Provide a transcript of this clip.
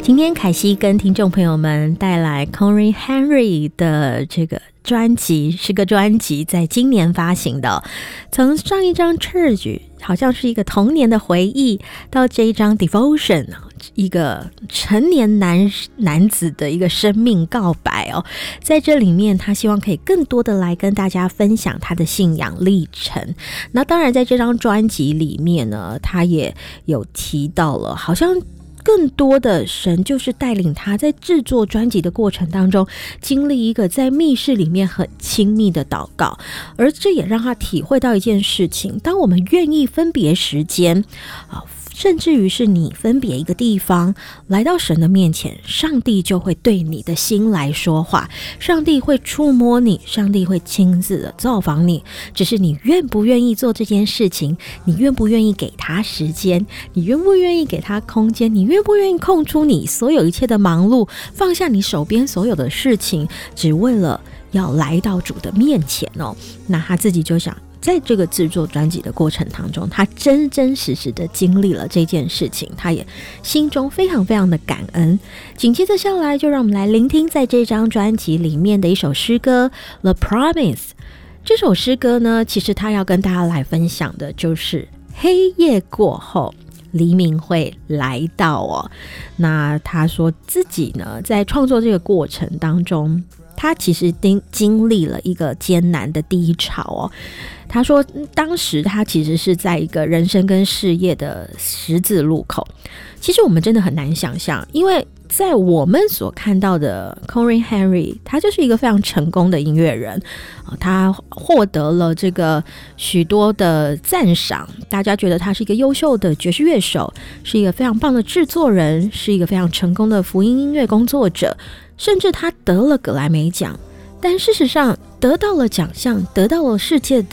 今天凯西跟听众朋友们带来 Conry Henry 的这个专辑，是个专辑在今年发行的。从上一张 Church 好像是一个童年的回忆，到这一张 Devotion 一个成年男子的一个生命告白哦，在这里面他希望可以更多的来跟大家分享他的信仰历程。那当然在这张专辑里面呢，他也有提到了好像更多的神就是带领他在制作专辑的过程当中经历一个在密室里面很亲密的祷告，而这也让他体会到一件事情，当我们愿意分别时间甚至于是你分别一个地方来到神的面前，上帝就会对你的心来说话，上帝会触摸你，上帝会亲自的造访你，只是你愿不愿意做这件事情，你愿不愿意给他时间，你愿不愿意给他空间，你愿不愿意空出你所有一切的忙碌，放下你手边所有的事情，只为了要来到主的面前哦。那他自己就想在这个制作专辑的过程当中，他真真实实的经历了这件事情，他也心中非常非常的感恩。紧接着下来就让我们来聆听在这张专辑里面的一首诗歌 The Promise。 这首诗歌呢，其实他要跟大家来分享的就是黑夜过后黎明会来到哦。那他说自己呢在创作这个过程当中，他其实经历了一个艰难的低潮哦。他说当时他其实是在一个人生跟事业的十字路口。其实我们真的很难想象，因为在我们所看到的 Conry Henry 他就是一个非常成功的音乐人，他获得了这个许多的赞赏，大家觉得他是一个优秀的爵士乐手，是一个非常棒的制作人，是一个非常成功的福音音乐工作者，甚至他得了格莱美奖。但事实上得到了奖项，得到了世界的